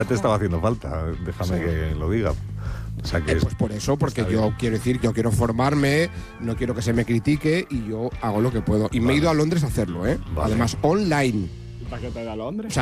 Ya te estaba haciendo falta, déjame que lo diga. O sea que pues por eso, porque yo quiero decir, yo quiero formarme, no quiero que se me critique y yo hago lo que puedo. Y me he ido a Londres a hacerlo, ¿eh? Vale. Además, online. ¿Para qué te da Londres? O sea,